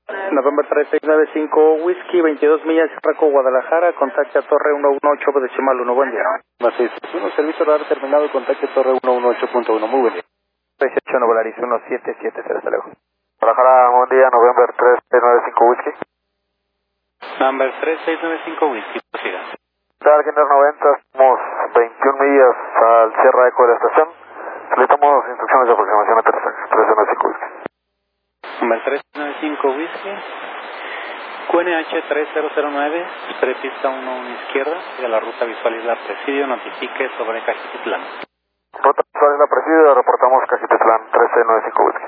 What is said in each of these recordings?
November 3695 Whisky, 22 millas, Raco, Guadalajara, contacte a Torre 118 decimal 1, buen día. Más 661, servicio radar terminado, contacte Torre 118.1, muy buen día. 381 Volaris 1770, hasta luego. Guadalajara, buen día, November 3695 Whisky. Number 3695 Whisky, prosiga. Targeter 90, estamos 21 millas al Sierra Eco de la estación. Solicitamos instrucciones de aproximación a aterrizaje. 3695 Whisky. Number 395 Whisky, QNH 3009, prepista 11 izquierda, de la ruta visual Isla Presidio, notifique sobre Cajititlán. Ruta visual Isla Presidio, reportamos Cajititlán, 3695 Whisky.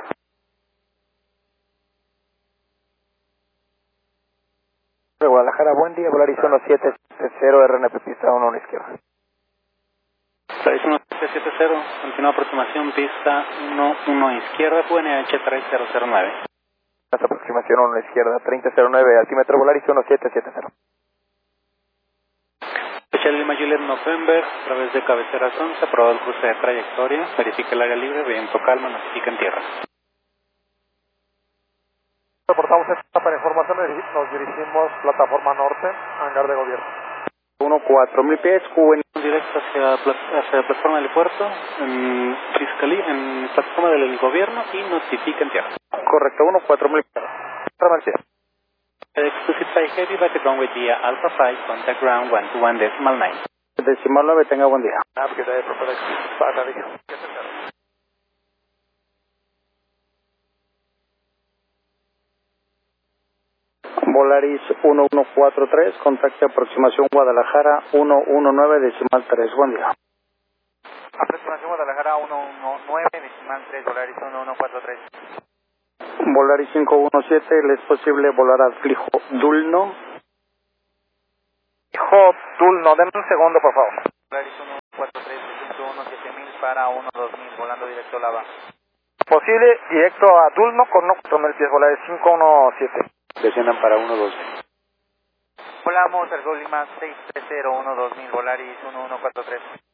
De Guadalajara, buen día, Volaris 1770, RNP pista 1 a la izquierda. Volaris 1770, continúa aproximación pista 11 izquierda, QNH 3009. Hasta aproximación 1 a la izquierda, 3009, altímetro Volaris 1770. Charlie Lima Juliet November, a través de cabeceras 11, aprobado el cruce de trayectoria, verifique el área libre, viento calma, notifica en tierra. Reportamos esta para información, nos dirigimos plataforma norte, hangar de gobierno. 4000 pies, QN. Directo hacia la plataforma del puerto, en fiscalía, en plataforma del gobierno y notifica en tierra. Correcto, 4000 pies. Exclusive Heavy, back at runway via Alpha 5, contact ground 121 decimal 9. Decimal 9, tenga buen día. Volaris 1143, contacte aproximación Guadalajara 119 decimal 3, buen día. Aproximación Guadalajara 119, decimal 3, Volaris 1143. Volaris 517, ¿le es posible volar al fijo Dulno? Fijo Dulno, denme un segundo, por favor. Volaris 143, 17000 para 12000, volando directo a Lava. Posible, directo a Dulno con 4000 pies, Volaris 517. Desciendan para 12000. Volamos al Gol Lima 630, 12000, Volaris 1143.